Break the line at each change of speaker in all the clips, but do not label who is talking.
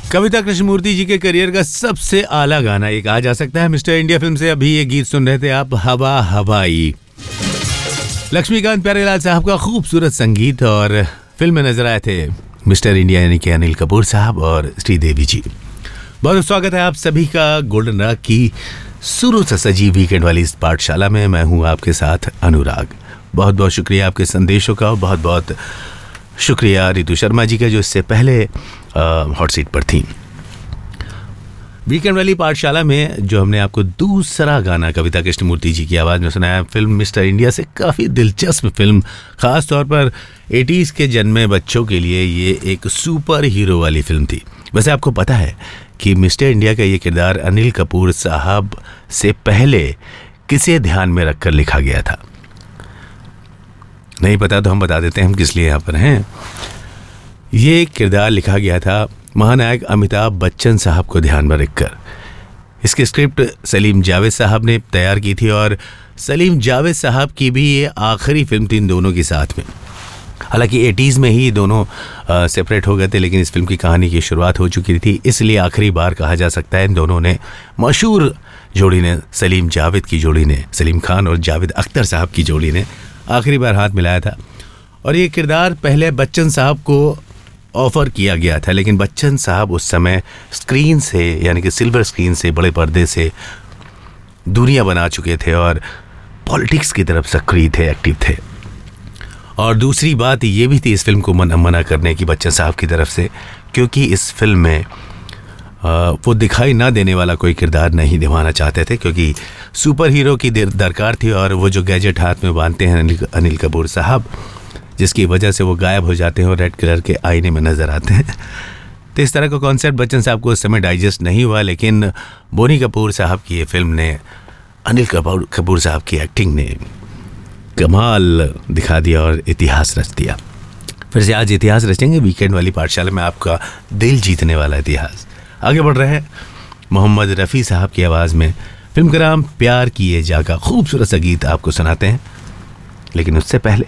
कविता कृष्णमूर्ति जी के करियर का सबसे आला गाना ये कहा जा सकता है मिस्टर इंडिया फिल्म से अभी ये गीत सुन रहे थे आप, हवा हवाई। लक्ष्मीकांत प्यारेलाल साहब का खूबसूरत संगीत और फिल्म में नजर आए थे मिस्टर इंडिया यानी कि अनिल कपूर साहब और श्रीदेवी जी। बहुत स्वागत है आप सभी का गोल्डन राग की शुरू से सजी वीकेंड वाली इस पाठशाला में। मैं हूं आपके साथ अनुराग। बहुत बहुत शुक्रिया आपके संदेशों का और बहुत बहुत शुक्रिया रितु शर्मा जी का जो इससे पहले हॉट सीट पर थी। वीकेंड वाली पाठशाला में जो हमने आपको दूसरा गाना कविता कृष्णमूर्ति जी की आवाज़ में सुनाया, फिल्म मिस्टर इंडिया से, काफ़ी दिलचस्प फिल्म, ख़ास तौर पर 80s के जन्मे बच्चों के लिए ये एक सुपर हीरो वाली फिल्म थी। वैसे आपको पता है कि मिस्टर इंडिया का ये किरदार अनिल कपूर साहब से पहले किसे ध्यान में रखकर लिखा गया था? नहीं पता तो हम बता देते हैं हम किस लिए यहाँ पर हैं। ये किरदार लिखा गया था महानायक अमिताभ बच्चन साहब को ध्यान में रखकर। इसकी स्क्रिप्ट सलीम जावेद साहब ने तैयार की थी और सलीम जावेद साहब की भी ये आखिरी फिल्म थी इन दोनों के साथ में। हालांकि 80s में ही दोनों सेपरेट हो गए थे, लेकिन इस फिल्म की कहानी की शुरुआत हो चुकी थी, इसलिए आखिरी बार कहा जा सकता है इन दोनों ने, मशहूर जोड़ी ने, सलीम जावेद की जोड़ी ने, सलीम खान और जावेद अख्तर साहब की जोड़ी ने आखिरी बार हाथ मिलाया था। और ये किरदार पहले बच्चन साहब को ऑफ़र किया गया था, लेकिन बच्चन साहब उस समय स्क्रीन से यानी कि सिल्वर स्क्रीन से, बड़े पर्दे से दूरियां बना चुके थे और पॉलिटिक्स की तरफ सक्रिय थे, एक्टिव थे। और दूसरी बात ये भी थी इस फिल्म को मना करने की बच्चन साहब की तरफ से, क्योंकि इस फिल्म में वो दिखाई ना देने वाला कोई किरदार नहीं निभाना चाहते थे, क्योंकि सुपर हीरो की दरकार थी। और वो जो गैजेट हाथ में बांधते हैं अनिल कपूर साहब, जिसकी वजह से वो गायब हो जाते हैं और रेड कलर के आईने में नज़र आते हैं, तो इस तरह का कॉन्सेप्ट बच्चन साहब को उस समय डाइजेस्ट नहीं हुआ। लेकिन बोनी कपूर साहब की ये फिल्म ने, अनिल कपूर साहब की एक्टिंग ने कमाल दिखा दिया और इतिहास रच दिया। फिर से आज इतिहास रचेंगे वीकेंड वाली पाठशाला में, आपका दिल जीतने वाला इतिहास। आगे बढ़ रहे हैं मोहम्मद रफ़ी साहब की आवाज़ में, फिल्म का नाम प्यार किए जागा। खूबसूरत सा गीत आपको सुनाते हैं, लेकिन उससे पहले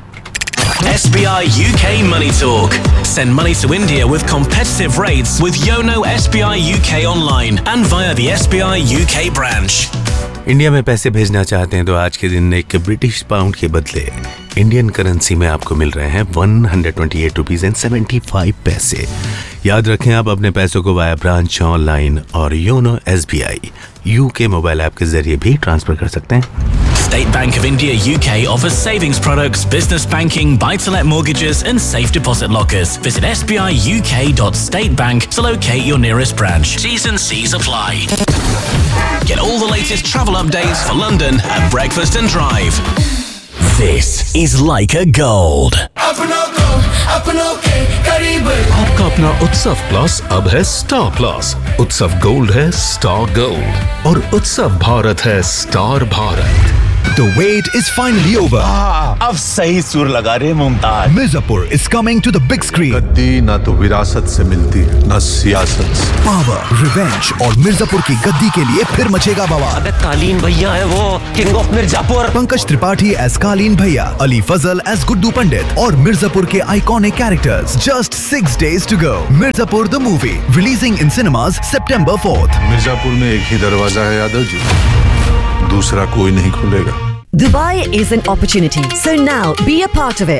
SBI UK Money Talk. Send money to India with competitive rates with Yono SBI UK online and via the SBI UK branch.
India में पैसे भेजना चाहते हैं तो आज के दिन एक ब्रिटिश पाउंड के बदले इंडियन करेंसी में आपको मिल रहे हैं 128 रुपीज एंड 75 पैसे। याद रखें आप अपने पैसों को वाया ब्रांच, ऑनलाइन और YONO SBI UK mobile app के जरिए भी ट्रांसफर कर सकते हैं।
State Bank of India UK offers savings products, business banking, buy-to-let mortgages and safe deposit lockers. Visit sbiuk.statebank to locate your nearest branch. T's and C's apply. Get all the latest travel updates for London at Breakfast and Drive. This is Leica Gold.
आपका अपना उत्सव plus अब है star plus. उत्सव gold है star gold और उत्सव भारत है star Bharat.
The wait is finally over.
अब सही सुर लगा रहे Mumtaz.
Mirzapur is coming to the big screen.
गद्दी ना तो विरासत से मिलती ना सियासत से।
Power, revenge और मिर्जापुर की गद्दी के लिए फिर मचेगा बवाल।
अबे कालीन भैया है वो, king of Mirzapur.
Pankaj Tripathi as कालीन भैया, अली फजल एज गुड्डू पंडित और मिर्जापुर के iconic characters. Just 6 days to go. Mirzapur the movie releasing in cinemas September 4th.
Mirzapur में एक ही दरवाजा है यादव जी, दूसरा कोई नहीं खुलेगा।
Dubai is an opportunity, so now be a part of it.